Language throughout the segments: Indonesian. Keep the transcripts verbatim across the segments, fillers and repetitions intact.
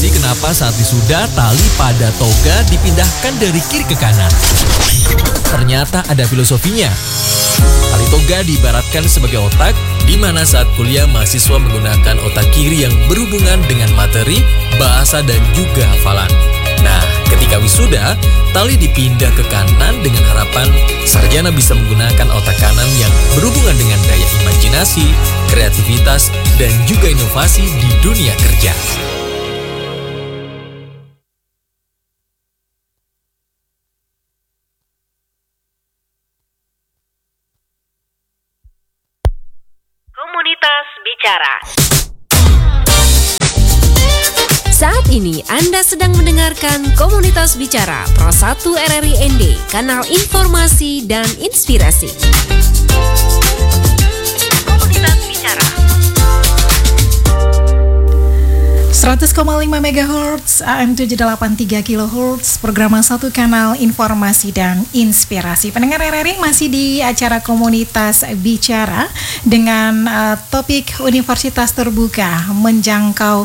sih kenapa saat wisuda tali pada toga dipindahkan dari kiri ke kanan? Ternyata ada filosofinya. Tali toga diibaratkan sebagai otak, di mana saat kuliah mahasiswa menggunakan otak kiri yang berhubungan dengan materi, bahasa, dan juga hafalan. Nah, ketika wisuda, tali dipindah ke kanan dengan harapan sarjana bisa menggunakan otak kanan yang berhubungan dengan daya imajinasi, kreativitas, dan juga inovasi di dunia kerja. Komunitas Bicara. Saat ini Anda sedang mendengarkan Komunitas Bicara Pro satu R R I N D, kanal informasi dan inspirasi. Komunitas Bicara. seratus koma lima megahertz, A M tujuh delapan tiga kilohertz, program satu kanal informasi dan inspirasi. Pendengar R R I masih di acara Komunitas Bicara dengan uh, topik Universitas Terbuka menjangkau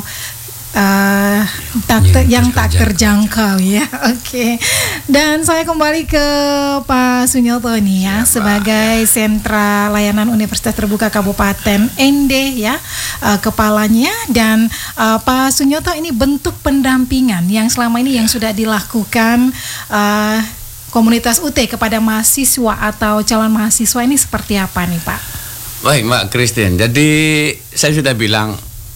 Uh, tak ter, yang tak terjangkau ya. Oke. Okay. Dan saya kembali ke Pak Sunyoto nih ya, ya sebagai ya. Sentra Layanan Universitas Terbuka Kabupaten N D ya, uh, kepalanya. Dan uh, Pak Sunyoto, ini bentuk pendampingan yang selama ini yang sudah dilakukan uh, komunitas U T kepada mahasiswa atau calon mahasiswa ini seperti apa nih Pak? Baik Mbak Christine, jadi saya sudah bilang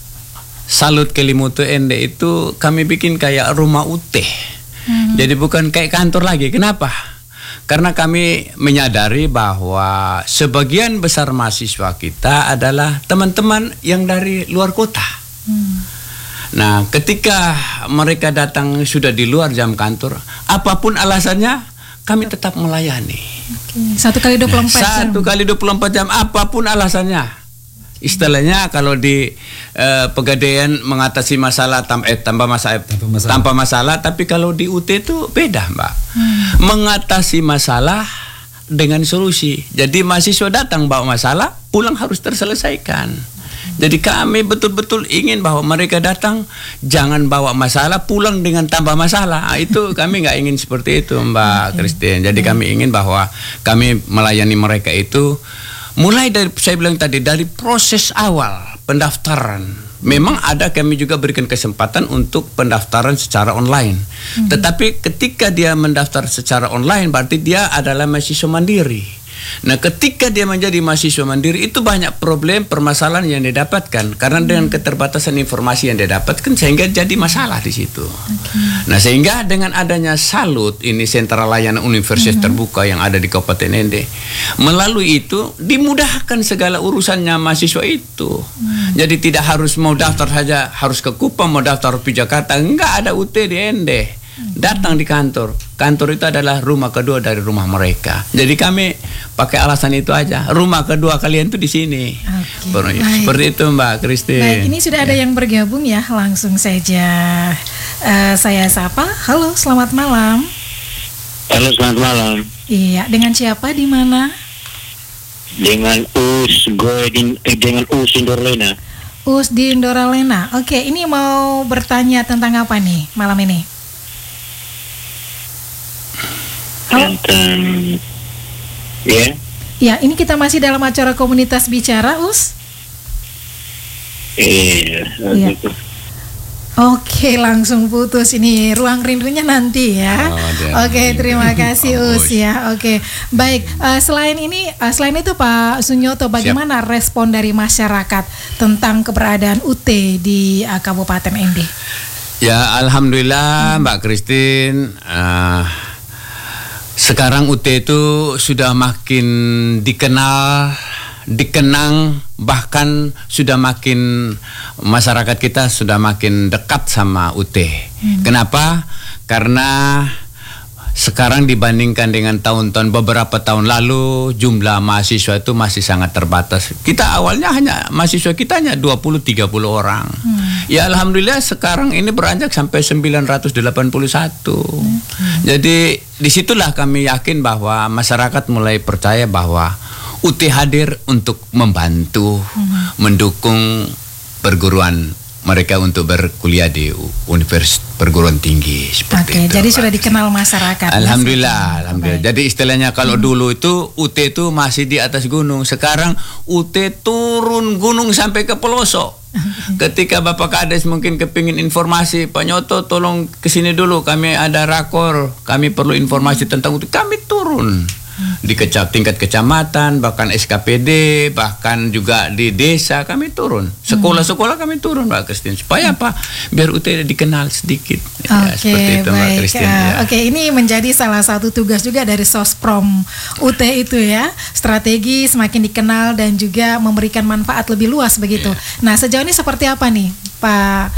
Salut Kelimutu N D itu kami bikin kayak rumah U T. Hmm. Jadi bukan kayak kantor lagi. Kenapa? Karena kami menyadari bahwa sebagian besar mahasiswa kita adalah teman-teman yang dari luar kota. Hmm. Nah, ketika mereka datang sudah di luar jam kantor, apapun alasannya, kami tetap melayani. Okay. Satu kali dua puluh empat nah, jam. Satu kali dua puluh empat jam, apapun alasannya. Istilahnya kalau di uh, Pegadaian mengatasi masalah tam, eh, tanpa masalah, tanpa masalah tanpa masalah, tapi kalau di U T itu beda Mbak. Hmm. Mengatasi masalah dengan solusi. Jadi mahasiswa datang bawa masalah, pulang harus terselesaikan. Jadi kami betul-betul ingin bahwa mereka datang jangan bawa masalah, pulang dengan tambah masalah. Nah, itu kami nggak ingin seperti itu Mbak Christine. Jadi kami ingin bahwa kami melayani mereka itu mulai dari, saya bilang tadi, dari proses awal pendaftaran. Memang ada, kami juga berikan kesempatan untuk pendaftaran secara online. Hmm. Tetapi ketika dia mendaftar secara online, berarti dia adalah mahasiswa mandiri. Nah, ketika dia menjadi mahasiswa mandiri, itu banyak problem, permasalahan yang dia dapatkan. Karena hmm. dengan keterbatasan informasi yang dia dapatkan, sehingga jadi masalah di situ. Okay. Nah, sehingga dengan adanya Salut, ini Sentra Layanan Universitas hmm. Terbuka yang ada di Kabupaten N D, melalui itu dimudahkan segala urusannya mahasiswa itu. Hmm. Jadi tidak harus mau daftar saja, harus ke Kupang, mau daftar di Jakarta, enggak, ada U T di N D. Datang di kantor. Kantor itu adalah rumah kedua dari rumah mereka. Jadi kami pakai alasan itu aja. Rumah kedua kalian tuh di sini. Okay. Seperti itu Mbak Christine. Baik, ini sudah ada ya. yang bergabung ya. Langsung saja uh, saya sapa. Halo, selamat malam. Halo, selamat malam. Iya, dengan siapa, di mana? Dengan Us, gue di, eh, dengan Us Indoralena. Us di Indoralena. Oke, ini mau bertanya tentang apa nih malam ini? Tentang, ya? Ya, ini kita masih dalam acara Komunitas Bicara, Us. Iya. Ya. Oke, langsung putus. Ini ruang rindunya nanti ya. Oh, Oke, terima kasih oh, Us ya. Oke, baik. Uh, selain ini, uh, selain itu Pak Sunyoto, bagaimana Siap. respon dari masyarakat tentang keberadaan U T di uh, Kabupaten N D? Ya, alhamdulillah hmm. Mbak Christine. Uh, Sekarang U T itu sudah makin dikenal, dikenang, bahkan sudah makin masyarakat kita sudah makin dekat sama U T. Hmm. Kenapa? Karena sekarang dibandingkan dengan tahun-tahun beberapa tahun lalu, jumlah mahasiswa itu masih sangat terbatas. Kita awalnya hanya mahasiswa kita hanya dua puluh tiga puluh orang. Hmm. Ya alhamdulillah sekarang ini beranjak sampai sembilan ratus delapan puluh satu. Okay. Jadi disitulah kami yakin bahwa masyarakat mulai percaya bahwa U T hadir untuk membantu, hmm. mendukung perguruan mereka untuk berkuliah di universitas perguruan tinggi seperti Oke, itu. jadi Mbak. sudah dikenal masyarakat. Alhamdulillah, Mas. alhamdulillah. Baik. Jadi istilahnya kalau hmm. dulu itu U T itu masih di atas gunung, sekarang U T turun gunung sampai ke pelosok. Ketika Bapak Kades mungkin kepingin informasi, Pak Nyoto tolong kesini dulu, kami ada rakor, kami perlu informasi tentang U T, kami turun di kecap tingkat kecamatan, bahkan S K P D, bahkan juga di desa kami turun, sekolah-sekolah kami turun, Mbak Christine, supaya apa? Biar U T dikenal sedikit. Ya, Oke, seperti itu, Mbak baik. Christine. Uh, Ya. Oke, ini menjadi salah satu tugas juga dari Sosprom U T itu ya, strategi semakin dikenal dan juga memberikan manfaat lebih luas begitu. Nah, sejauh ini seperti apa nih, Pak